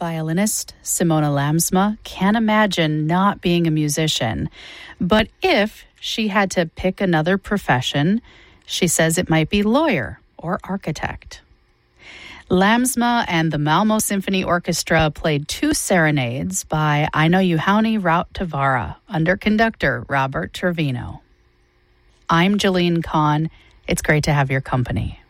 violinist Simona Lamsma can't imagine not being a musician. But if she had to pick another profession, she says it might be lawyer or architect. Lamsma and the Malmo Symphony Orchestra played 2 serenades by Aino Juhani Rautavaara under conductor Robert Trevino. I'm Jalene Kahn. It's great to have your company.